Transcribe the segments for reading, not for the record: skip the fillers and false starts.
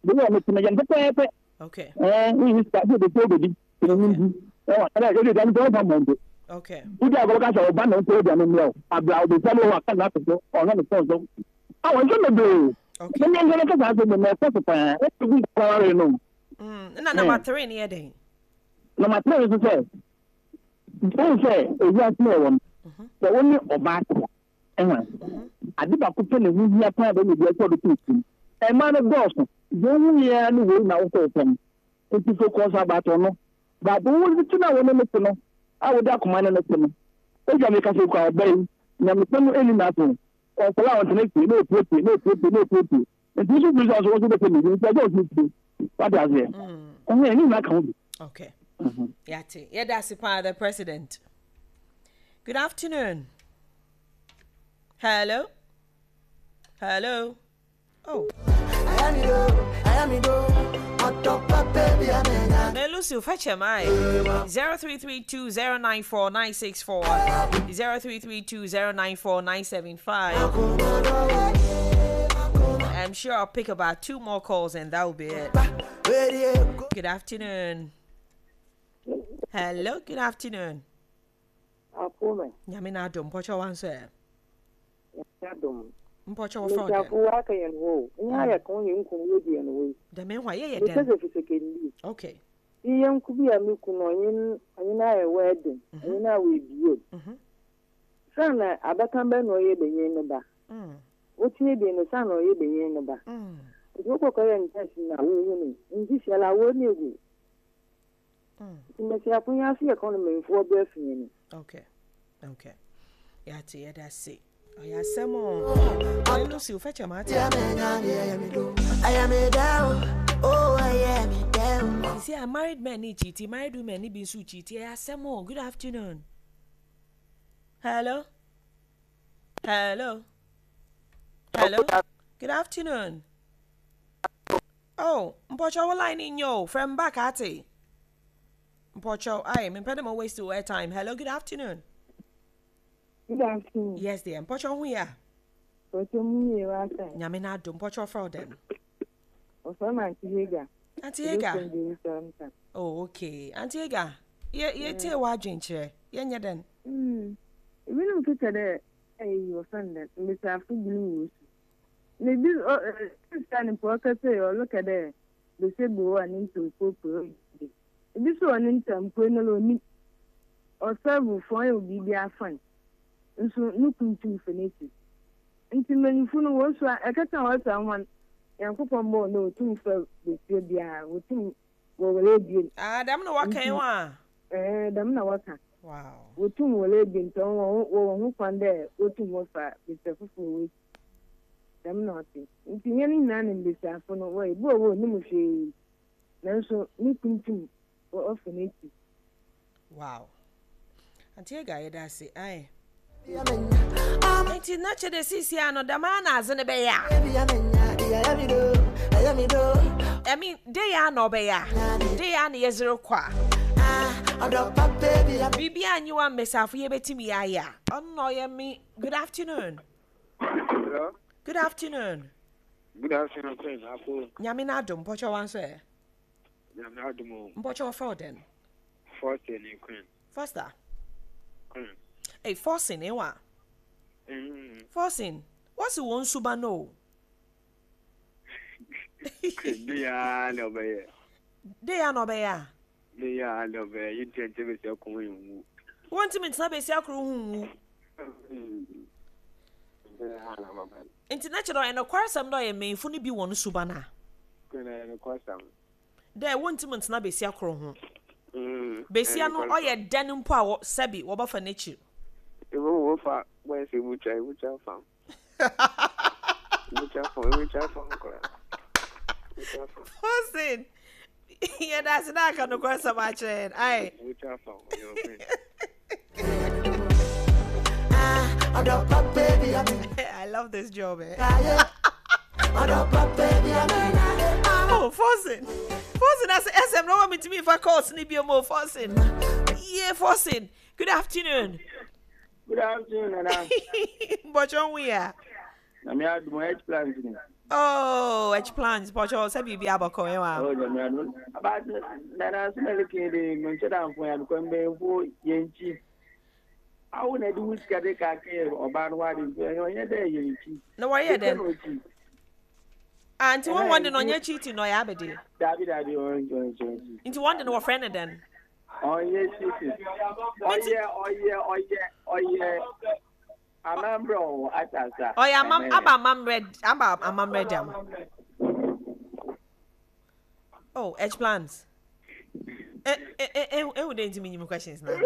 we are making a pepe. Okay. We started the baby. Okay. We are going to ban on program. About the fellow who cannot go on the phone. I want to do. Okay. Then I'm going to have to be quarreling. Number 3 near day. Number 3 is to say, don't say, a yes, no one. The only of my. I did not put any media plan with the other people. A man of Boston, the only year and way now open. It is so close about no. But the only thing I want to know, I would have commanded a thing. If I make a so called bay, Namutan any nothing. Or allow to make no pretty. And this is also what the thing. I don't need to. What does it? Only any account. Okay. Yati. Yeah, that's the president. Good afternoon. Hello? Hello? Oh. Lucy, fetch him, 0332094964, 0332094975. I'm sure I'll pick about 2 more calls and that will be it. Good afternoon. Hello, good afternoon. Yamina Dum, Pocho answer. Mpocho fraud. The men why ye okay. Young could be a mukuno in a wedding, and I will be. Son, I become Ben or ye the Yenaba. What ye be in the son or ye the Yenaba? The local intention now, in this shall I will you. You must have the economy for birthing. Okay. Yati, that's it. Oh, yeah, some more. I know you fetch a matter. I am a down. Oh, I am a down. You see, a married man need cheating, married women need be so cheating. I some more. Good afternoon. Hello? Good afternoon. Oh, Mpocho line in yo from back at it. Mpocho, I am impediment waste to airtime. Hello, good afternoon. Good afternoon. Yes, dear. Pocho, who ya? Pocho, me, right? Yamina, don't pocho fraud then. Or some Antiega. Antiega. Oh, okay. Antiega. You tell what drink chair. Yenya then. We don't put there. Your friend that Mr. Blue. Maybe standing for a or look at there. The same one into Popo. This one in some Quenolo or several for you be their friend. So looking to finish it. Until when you follow also, I can't tell someone. Yanko more no 2 for the Sibia, with 2 will be. Damn no what came on. Damn no what. Wow. With 2 will be in town or who found there, or 2 more fat with the full. Damn nothing. Until any man in this afternoon away, go no shade. Then so looking to or often it. Wow. Until guy, that's it. Aye. It's not the Siciano, the man as in a bear. I mean, they are no bear. They are near 0 qua. Bibi and you and Miss Afia Betty. Oh, no, me. Good afternoon. Hello? Good afternoon. Good afternoon, Yamina Dum, Pocho answer. Yaminadum, Pocho fraud then. Foster in Queen. Foster. Hey, forcing, eh? What? Forcing. What's the one subano? They are no bear. They are no bear. They are no bear. You tend to be so cool. 1 minute, not be sacred. International and acquire some day may fully be one subana. There 1 minute, not be sacred. Besiano, or your denim power, Sabi, what for nature? It will for where's it which I found. Which I found. Forcing. Yeah, that's not going to cross so much. Aye. Which I found. I love this job, eh? Oh, forcing. Forcing, I said, no one to me if I call Snippy more forcing. Yeah, forcing. Good afternoon. Good afternoon, Madam. But on we are. I'm here to my planting. Oh, which plans? Pocho, say be abako ewa. Oh, the man. About that, as many kidding, Manchester, when come for Yenchi. I wouldn't do which can take care of bad what is going on there, No worry then. Auntie, one wondering on your cheating no yabedi. David, I do Into one no friend then. Oh, yes, oh, yeah. I'm bro, I thought. Oh, yeah, mum red. I'm red. Oh, edge plans. Would ain't mean questions now.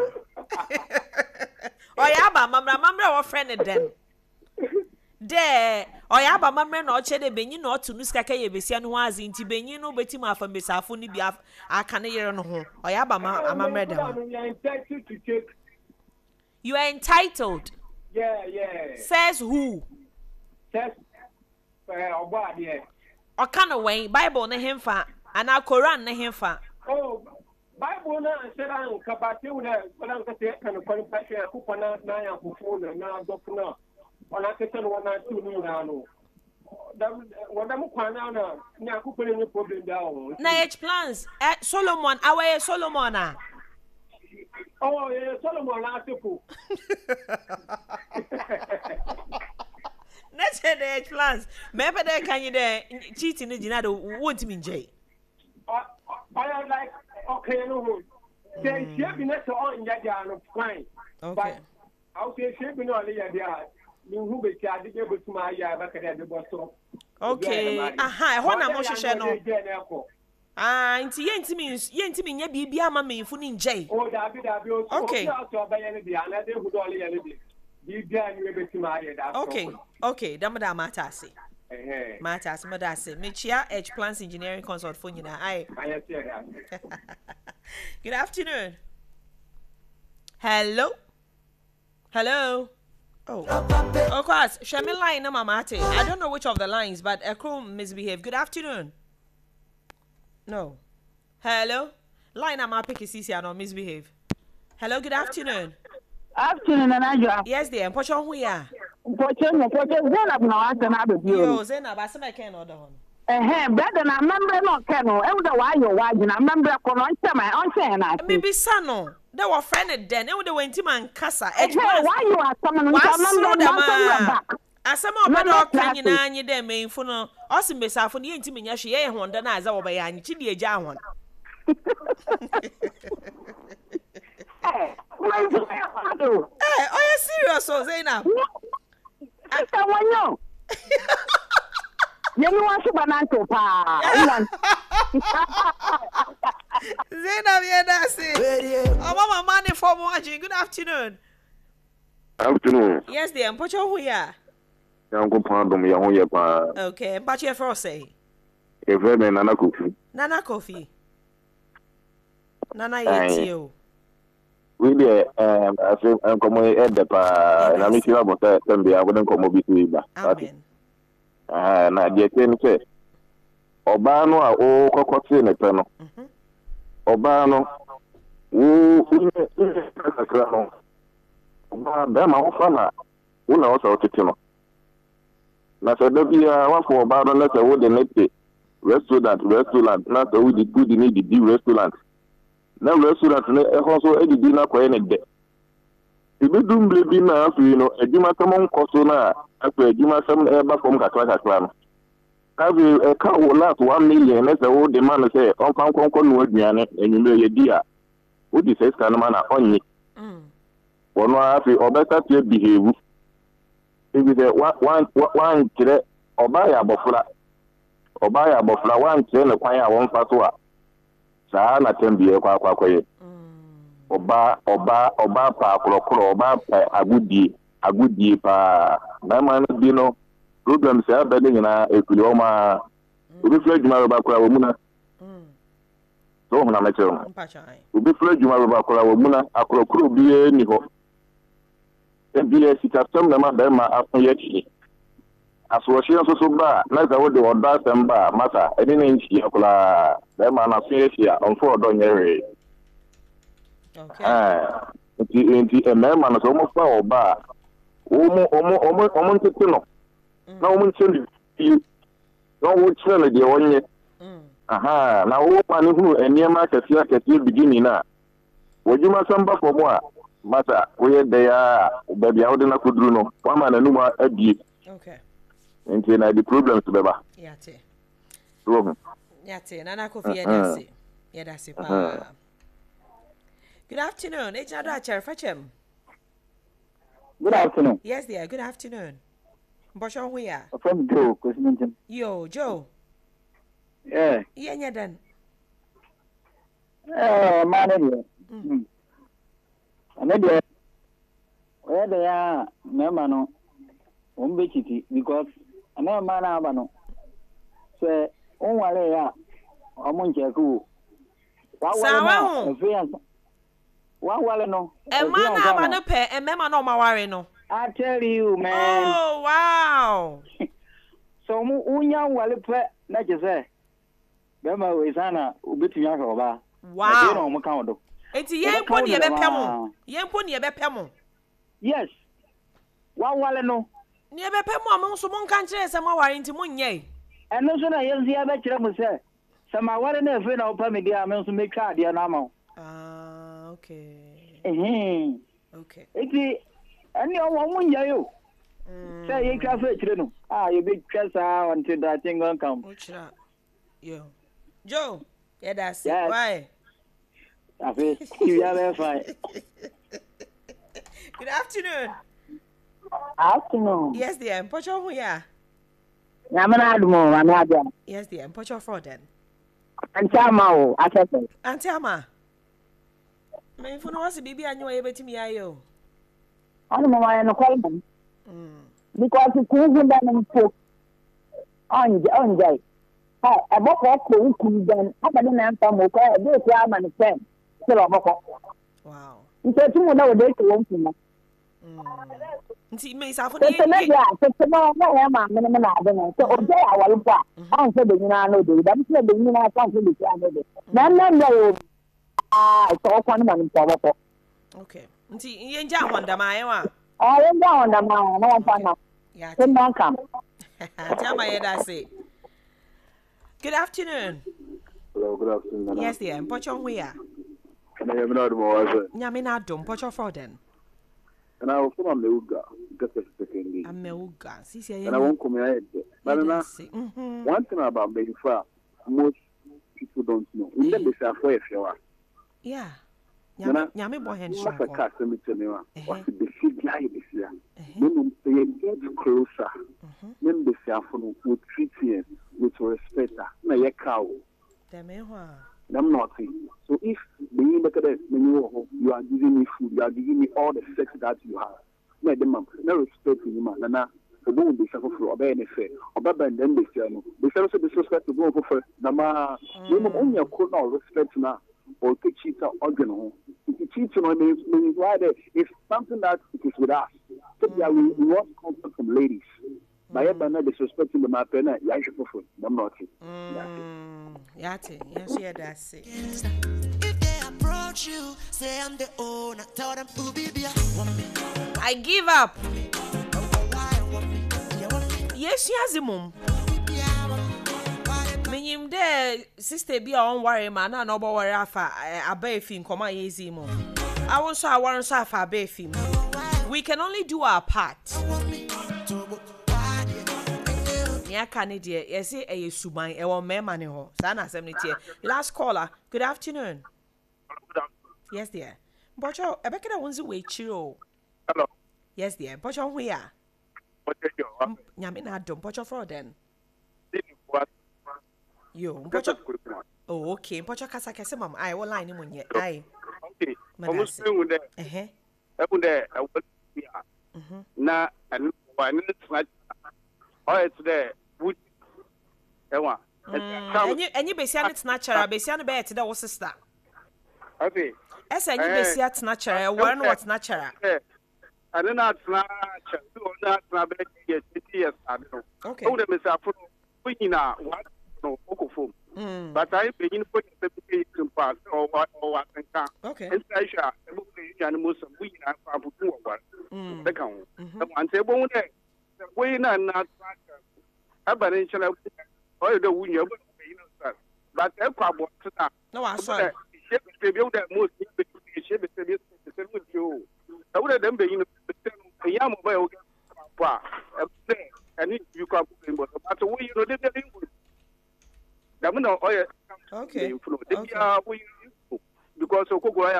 Oh, yeah, mum, or friend then. There, or ya ba mamre na oche de benyi na otu nuska ka ye besia no azi nti benyi no betim afa mesafo ni bia aka ne yere no ho or ya ba mamre dem. You are entitled. Yeah. Says who? Says oba there. O kana wen Bible na hemfa ana Quran na hemfa. Oh, Bible na say an kabate una kolan ka te kan ko pa she ku pana na ya ku fu na dokuna. Ona kete no na tu ni na no wadam kwana na nya akupele ni problem da o Na H plans Solomon awe Solomon a oh yeah Solomon na tepu na che the H plans me pe de kan yi de cheating ni gina do won't me nje I like okay no say she be na so on ya ja no fine okay I'll say she be no ali ya dia. Okay. Aha, ho na mo hwehwe no. Ah, nti yentimi nya bibia ama menfu ni nje. Oh, dabi okay. Okay, damada matase. Matase madase. Mechia H Plans Engineering Consult for nyina. Ai. Good afternoon. Hello. Oh, of course. Shemi line na mamate. I don't know which of the lines, but Ekro misbehave. Good afternoon. No. Hello. Line na ma pick CC no misbehave. Hello. Good afternoon. Afternoon, Anaja. Yes, dear. Pocho who ya? Pocho, Zainab no ata na be bio. Yo, Zainab, I say I can order one. Brother na member no keno. E would why you why na member ko no nche na. Maybe sano. They were friended then. They would went to man casa. Why you are someone back? Asama obedo kan nyina anyi dem menfu no osimbesafo ne yentimi nya hwe ye honda na aza wo be ya anyi chidi eja ahon. Oh you serious so Zainab? Asa wanyo. Yemi wan se bananto pa. Zainab yedasi. Oh mama money for watching. Good afternoon. Afternoon. Yes dear. Pocho who ya? Yango pandom ya ho ye pa. Okay, but you for say. E ve me Nana Kofi. Nana Kofi. Nana yetio. We dey aso enkomo e de pa na mi tira bota tembe ya boden komo bi tu ba. Amen. Na de ten se. Oba no a o kokote ne pe no. Oba no wo kakra no. Oba be ma wo fa na wo na wo so tete no. Na so da bia wa fo oba no na se wo de nete restaurant na so we di good ni di restaurant. Na restaurant ne e ho so edidi na kwaye ne de. Ibe dumble bi na afi no adwuma tam nkoso na afa adwuma sam e ba fom kakra no. Kavi e ka wo last 1 million na se wo de man say on kan konkon no aduane enyume ye di a wo di se scan man na onyi wono afi obeta tie behave ibi de one kire oba ya bofra one kire ne kwan ya won fa so a saa na tembie kwa ye oba pa krokro oba agudie pa na man bi no program say abede nyina ekuli o ma obi fla djuma ba kora wo muna so hona me chere obi fla djuma ba kora wo muna akrokro bi ni ho e bi e sitasem na ma ba ma afon ye chi aso hye so ba na za wo de oda semba mata e ni nchi akula ba ma na so ye chi a onfo odo nyere okay enti e me ma na so mo fa oba omo ntete no na omo nche No, which one of the one year? Aha, now one who and near my beginning now. Would you must samba for more? Matter, where they are, baby, out in a kudruno, one man and no a deep. Okay. And then I the problems to Beba. Yate. Problem. Yate, Nana Kofi, that's it. Yeah, that's it. Good afternoon. It's not a chair. Fetch him. Good afternoon. Yes, dear. Good afternoon. Bosho, we are. From Joe, Cosminton. Yo, Joe. Yeah. Yeah, then. Man, maybe where they are, Memano, Umbiti, because a man Abano. So, Onwalea, Omunjaku. One no. A man have a pair, and Mamma no Mawarino. I tell you, man. Oh, wow. So, Unya Walipe, like you say. Bema is Anna, Ubiti Yakoba. Wow. It's Yan Pony a Pemo. Yan Pony a Pemo. Yes. One no. Near Pemo among some country as I'm wiring to Munye. And no sooner you'll see a better say. Some I want to friend of family, I mean to make card, dear Namo. Okay. Okay. It's any one you say you can fetch you. You big press until that thing won't come. Yo, Joe, yeah, that's it. Why? You are fine. Good afternoon. Afternoon. Yes, dear. Pocho, who ya? Yamanadmo, Anada. Yes, dear. Pocho for then. Antama, I said. Antama. Me for no was a baby and you are able to me. Ayo. I don't know why I'm a call them. Because it's easy than folk on day. A book of cool, then I didn't answer more. This yam and friend. Still a book. Wow. You said you know they won't see me. See, Miss Alpha, so tomorrow, I am a minimum. So, okay, I will back. I'm saying, I know the that's not the new I can't really say. No. I saw one man in Pavoko. Okay. See, you ain't down on the Maya. I am down on the man. No one found out. Yeah, come. Tell my head, I say. Good afternoon. Hello, good afternoon. Yes, dear. And Pocho, we are. And I am not more. Yaminadum, Pocho for then. And I will come Meuga, just a second. I'm Meuga. See, and I won't come ahead. But one thing about being far, most people don't know. We never say for if you are. Yeah. Yami boy and shop. What's a custom to me? What's the big guy this year? When they get closer, when the Saffron will treat you with respect. Now, you're cow. I'm not saying. So if when you look at it, when you are giving me food, you are giving me all the sex that you have. No, the man, no respect in you, man. And now, the woman be suffer for obey any fair. Or then they say, no. They say also disrespect to go for Nama. You only a could not respect now. Or to cheat or general. If you cheat on means why it's something that it is with us. So we want comfort from ladies. By a banner disrespecting the matter, I should prefer. I'm not. Yate, yes, yeah, that's it. If they approach you, say I'm the owner, tell them to be I give up. Yes, she has a mum. Meaning there, sister be on worry man, and no worry afa a bathing, come on, easy mum. I want so I want to have a bathing. We can only do our part. Nia Canada, yes, a subai, a one man money ho. Sana 70. Last caller. Good afternoon. Yes, dear. Bocho, I bet I want to wait you. Hello. Yes, dear. Bocho, we are. What are you? Yamina, don't Bocho for then. Yo, Bocho. Oh, okay. Bocho Casacas, mum. I will line him on yet. Aye. Okay. Almost doing that. There. I was here. Now, and one minute. Oh, it's there. Wood. And you be saying it's natural, be saying bed to the sister. Okay. As I be saying it's natural, one what's natural. I don't know, that's not bad. Yes, okay. Oh, the Miss Afro, we know what no phone. But I begin putting the application part or what and can. Okay. And I shall animals and we have to do one. The count. And say, won't we not? Aboriginal or the winner, but a problem. No, I saw it. They build that most shape with you. I would have them be in a young mobile. And you come in, but the way you know, they Okay. Because of Coco,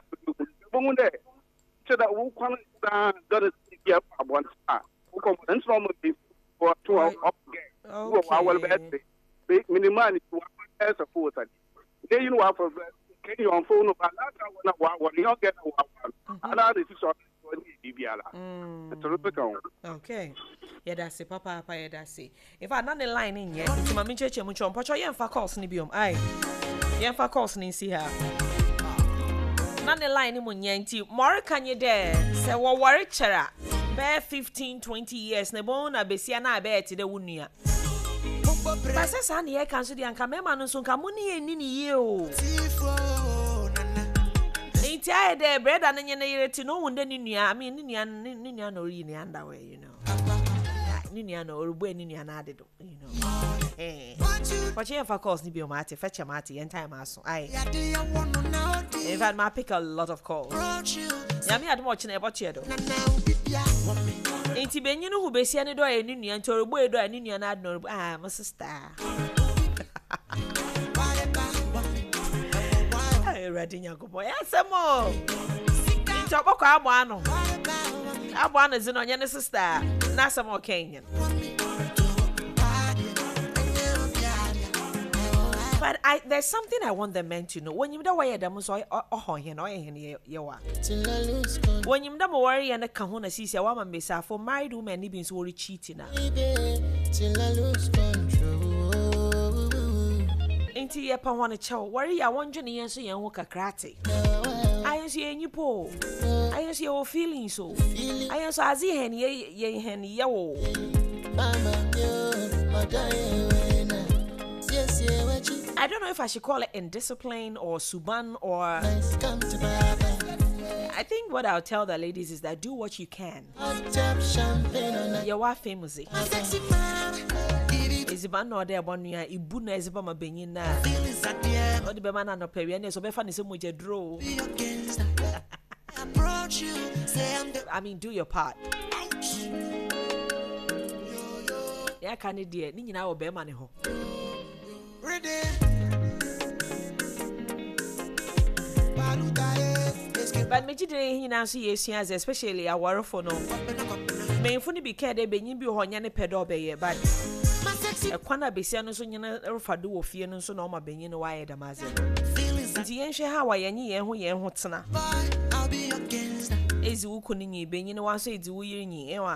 so that we can't get up one star. Who come and from for 2 hours. Okay. Big minimum as a person. Then you know, can you on phone about that? What you get one. Another is on okay. Yeah, that's it, Papa. Yeah, that's it. If I'm not the line in yet, to my church, I'm going to put for calls in the biome. Aye, yeah, for calls in see her. Not the line in Munyanti. More can you dare? Say, what worry, Chera? Bear 15-20 years, Nebona, Bessiana, bear to the Wunia. But says, honey, I can't see the Ankamema, so Camuni and Nini you. Ain't I there, bread and any to know when the Ninia, I mean, Ninia no really underway, you know. Ninia no, when Ninia added, you know. Eh, but you have a course, Nibio Mati, fetch a Mati, and time as I. In fact, I pick a lot of calls. Yammy had watching about you. Ain't he been you know who be seeing a door in Ninia to a boy door and Ninia and no, my sister. Ready, young boy. Yes, some more. Talk about Abuano. Abuano is in on your sister. Not some more Kenyan. But there's something I want the men to know. When you don't wear them, so you know, you are. When you don't worry and a kahuna sees a woman be for married women, even so cheating. Till I lose control. Ain't you ever want to chow? Worry, I want you to answer your work a cratty. I see any po. I see your feelings so. I answer as ye henny, yo. I don't know if I should call it indiscipline or suban or. I think what I'll tell the ladies is that do what you can. Your wife famous. Is the no there bonia ibuna is ba mabenyina o de be man no periane so be fa ne se moje draw. I mean, do your part. Yeah, can it dear ni nyina wo be man ho. But me today he now see yes especially our for no. Me funi be care de be nyi bi ho nya ne pedo be ye but a kwana besia no so nyina refado wo fie no so na o ma benyi no waye da maze nti yen hwe ha wa yenye yen ho tena ezi wo kuni nyi benyi no wanso ezi wo yiri nyi ewa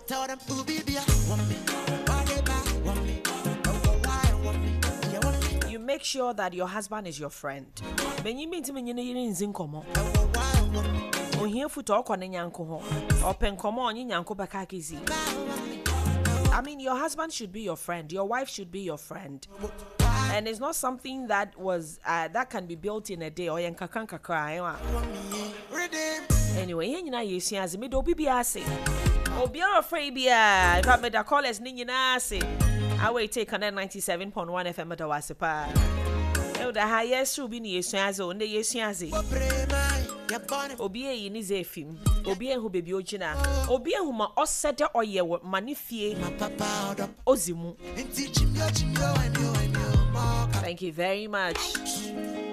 you make sure that your husband is your friend benyi binti menyi no yiri nzi nkomo ohia futo okone nyanko ho open komo onyi nyanko baka kizi. I mean, your husband should be your friend. Your wife should be your friend. And it's not something that was that can be built in a day. Or anyway, you know, you see, as me do be say, oh, be afraid, be if I made a call as Nina say, I will take on 97.1 FM at the Wasipa. Oh, the highest should be near Swazo, and the Yesiazi. Obie in his film, Obie who be Biogina, Obie who ma osset or ye what manifie, Ozimu. Thank you very much.